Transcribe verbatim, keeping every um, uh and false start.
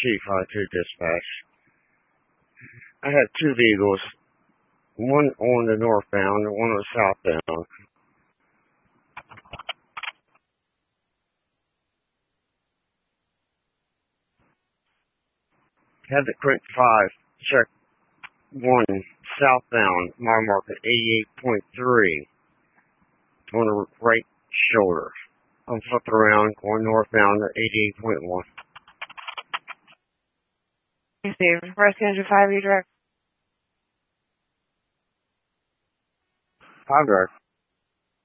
Chief five two Dispatch. I had two vehicles, one on the northbound and one on the southbound. Had the Crank five, check one, southbound, mile marker eighty-eight point three, on the right shoulder. I'm flipping around, going northbound at eighty-eight point one. Steve, Rescue five, you direct. five direct.